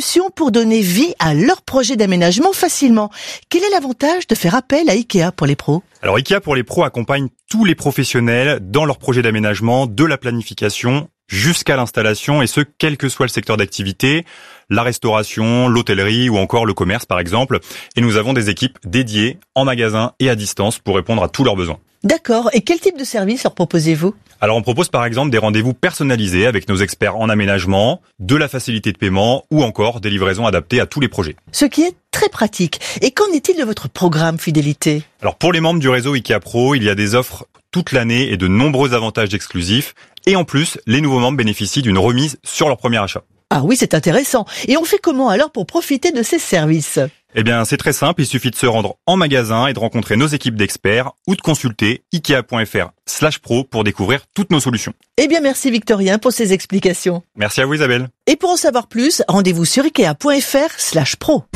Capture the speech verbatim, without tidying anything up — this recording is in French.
solutions pour donner vie à leur projet d'aménagement facilement. Quel est l'avantage de faire appel à Ikea pour les pros ? Alors Ikea pour les pros accompagne tous les professionnels dans leur projet d'aménagement, de la planification jusqu'à l'installation, et ce, quel que soit le secteur d'activité, la restauration, l'hôtellerie ou encore le commerce par exemple. Et nous avons des équipes dédiées en magasin et à distance pour répondre à tous leurs besoins. D'accord. Et quel type de service leur proposez-vous ? Alors on propose par exemple des rendez-vous personnalisés avec nos experts en aménagement, de la facilité de paiement ou encore des livraisons adaptées à tous les projets. Ce qui est très pratique. Et qu'en est-il de votre programme fidélité ? Alors pour les membres du réseau Ikea Pro, il y a des offres toute l'année et de nombreux avantages exclusifs. Et en plus, les nouveaux membres bénéficient d'une remise sur leur premier achat. Ah oui, c'est intéressant. Et on fait comment alors pour profiter de ces services ? Eh bien, c'est très simple. Il suffit de se rendre en magasin et de rencontrer nos équipes d'experts ou de consulter ikea.fr slash pro pour découvrir toutes nos solutions. Eh bien, merci Victorien pour ces explications. Merci à vous Isabelle. Et pour en savoir plus, rendez-vous sur ikea.fr slash pro.